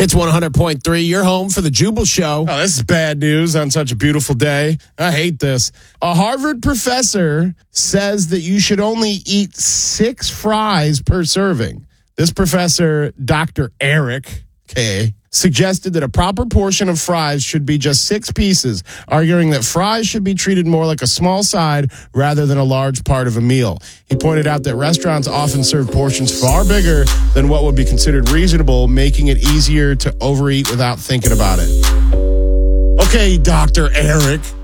It's 100.3. You're home for the Jubal Show. Oh, this is bad news on such a beautiful day. I hate this. A Harvard professor says that you should only eat 6 fries per serving. This professor, Dr. Eric K., suggested that a proper portion of fries should be just 6 pieces, arguing that fries should be treated more like a small side rather than a large part of a meal. He pointed out that restaurants often serve portions far bigger than what would be considered reasonable, making it easier to overeat without thinking about it. Okay, Dr. Eric,